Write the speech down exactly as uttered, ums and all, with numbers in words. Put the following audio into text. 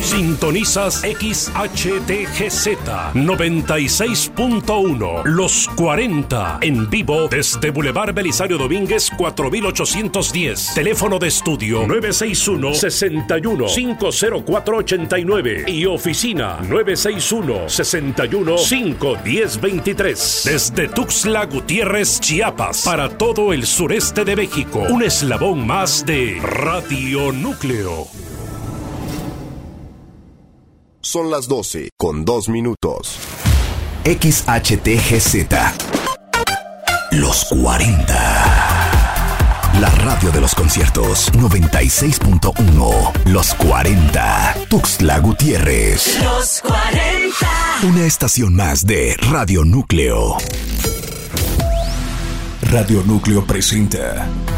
Sintonizas X H T G Z noventa y seis punto uno, Los cuarenta, en vivo desde Boulevard Belisario Domínguez cuatro mil ochocientos diez. Teléfono de estudio nueve seis uno, seis uno, cinco cero cuatro, ocho nueve y oficina nueve seis uno, seis uno, cinco uno cero, dos tres. Desde Tuxtla Gutiérrez, Chiapas, para todo el sureste de México, un eslabón más de Radio Núcleo. Son las doce con dos minutos. X H T G Z. Los cuarenta. La radio de los conciertos. noventa y seis punto uno. Los cuarenta. Tuxtla Gutiérrez. Los cuarenta. Una estación más de Radio Núcleo. Radio Núcleo presenta